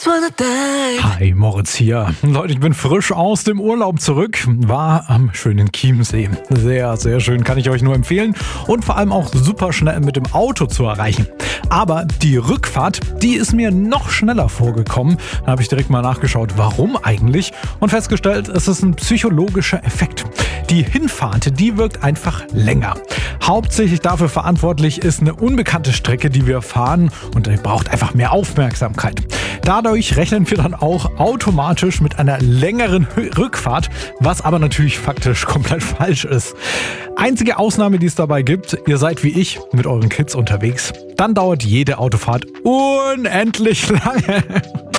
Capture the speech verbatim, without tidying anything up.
Hi, Moritz hier. Leute, ich bin frisch aus dem Urlaub zurück. War am schönen Chiemsee. Sehr, sehr schön, kann ich euch nur empfehlen. Und vor allem auch super schnell mit dem Auto zu erreichen. Aber die Rückfahrt, die ist mir noch schneller vorgekommen. Da habe ich direkt mal nachgeschaut, warum eigentlich. Und festgestellt, es ist ein psychologischer Effekt. Die Hinfahrt, die wirkt einfach länger. Hauptsächlich dafür verantwortlich ist eine unbekannte Strecke, die wir fahren, und die braucht einfach mehr Aufmerksamkeit. Dadurch rechnen wir dann auch automatisch mit einer längeren Rückfahrt, was aber natürlich faktisch komplett falsch ist. Einzige Ausnahme, die es dabei gibt, ihr seid wie ich mit euren Kids unterwegs. Dann dauert jede Autofahrt unendlich lange.